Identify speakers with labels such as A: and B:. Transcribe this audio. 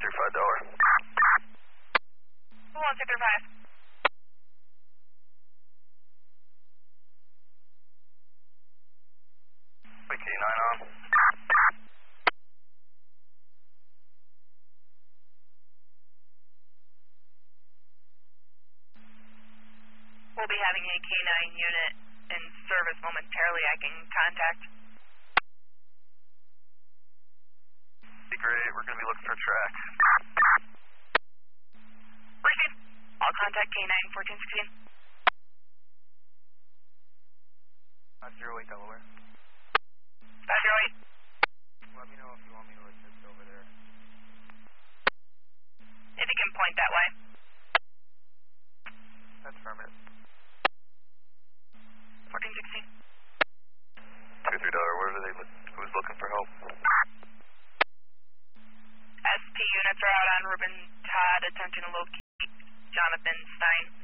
A: through 5 Delaware.
B: Who wants it through 5?
A: K9 on.
B: We'll be having a K9 unit in service momentarily. I can contact.
A: Great, we're going to be looking for a track.
B: Receive. I'll contact K9 1416.
A: 508 Delaware.
B: 508.
A: Let me know if you want me to assist over there.
B: If you can point that way.
A: That's affirmative.
B: 1416.
A: 2-3 Delaware, where are they? Who's looking for help?
B: SP units are out on Ruben Todd attempting to locate Jonathan Stein.